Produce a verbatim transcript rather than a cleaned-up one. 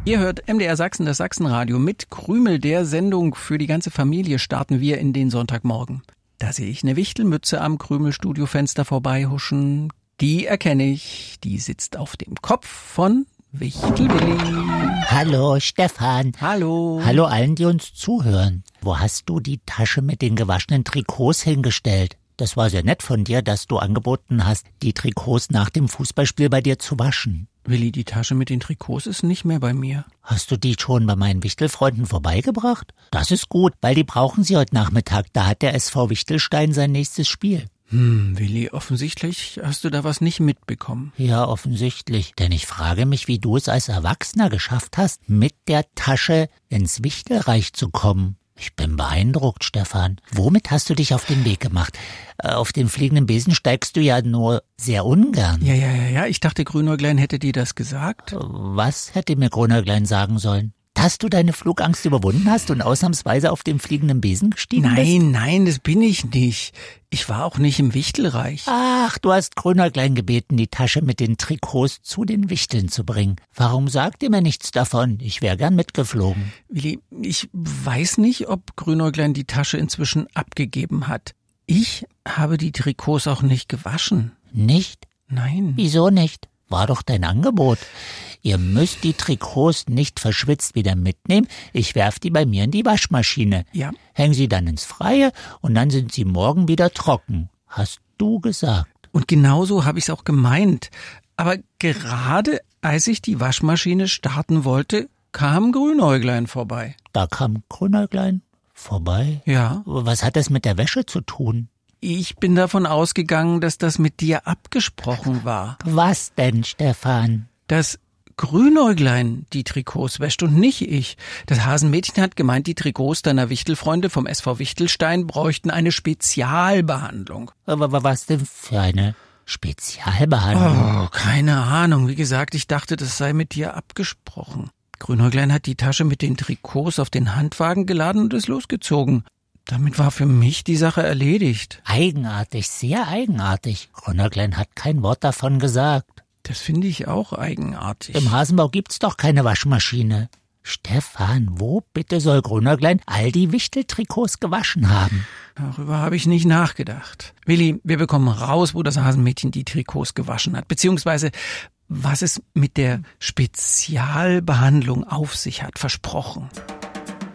Ihr hört M D R Sachsen, das Sachsenradio. Mit Krümel, der Sendung für die ganze Familie, starten wir in den Sonntagmorgen. Da sehe ich eine Wichtelmütze am Krümel-Studiofenster vorbeihuschen. Die erkenne ich. Die sitzt auf dem Kopf von Wichtel-Willi. Hallo Stefan. Hallo. Hallo allen, die uns zuhören. Wo hast du die Tasche mit den gewaschenen Trikots hingestellt? Das war sehr nett von dir, dass du angeboten hast, die Trikots nach dem Fußballspiel bei dir zu waschen. Willi, die Tasche mit den Trikots ist nicht mehr bei mir. Hast du die schon bei meinen Wichtelfreunden vorbeigebracht? Das ist gut, weil die brauchen sie heute Nachmittag. Da hat der S V Wichtelstein sein nächstes Spiel. Hm, Willi, offensichtlich hast du da was nicht mitbekommen. Ja, offensichtlich. Denn ich frage mich, wie du es als Erwachsener geschafft hast, mit der Tasche ins Wichtelreich zu kommen. Ich bin beeindruckt, Stefan. Womit hast du dich auf den Weg gemacht? Auf den fliegenden Besen steigst du ja nur sehr ungern. Ja, ja, ja, ja. Ich dachte, Grünäuglein hätte dir das gesagt. Was hätte mir Grünäuglein sagen sollen? Dass du deine Flugangst überwunden hast und ausnahmsweise auf dem fliegenden Besen gestiegen nein, bist? Nein, nein, das bin ich nicht. Ich war auch nicht im Wichtelreich. Ach, du hast Grünäuglein gebeten, die Tasche mit den Trikots zu den Wichteln zu bringen. Warum sagt ihr mir nichts davon? Ich wäre gern mitgeflogen. Willi, ich weiß nicht, ob Grünäuglein die Tasche inzwischen abgegeben hat. Ich habe die Trikots auch nicht gewaschen. Nicht? Nein. Wieso nicht? War doch dein Angebot. Ihr müsst die Trikots nicht verschwitzt wieder mitnehmen. Ich werf die bei mir in die Waschmaschine. Ja. Häng sie dann ins Freie und dann sind sie morgen wieder trocken. Hast du gesagt. Und genauso habe ich es auch gemeint. Aber gerade als ich die Waschmaschine starten wollte, kam Grünäuglein vorbei. Da kam Grünäuglein vorbei? Ja. Was hat das mit der Wäsche zu tun? Ich bin davon ausgegangen, dass das mit dir abgesprochen war. Was denn, Stefan? Dass Grünäuglein die Trikots wäscht und nicht ich. Das Hasenmädchen hat gemeint, die Trikots deiner Wichtelfreunde vom S V Wichtelstein bräuchten eine Spezialbehandlung. Aber was denn für eine Spezialbehandlung? Oh, keine Ahnung. Wie gesagt, ich dachte, das sei mit dir abgesprochen. Grünäuglein hat die Tasche mit den Trikots auf den Handwagen geladen und ist losgezogen. Damit war für mich die Sache erledigt. Eigenartig, sehr eigenartig. Grünäuglein hat kein Wort davon gesagt. Das finde ich auch eigenartig. Im Hasenbau gibt's doch keine Waschmaschine. Stefan, wo bitte soll Grünäuglein all die Wichteltrikots gewaschen haben? Darüber habe ich nicht nachgedacht. Willi, wir bekommen raus, wo das Hasenmädchen die Trikots gewaschen hat. Beziehungsweise, was es mit der Spezialbehandlung auf sich hat, versprochen.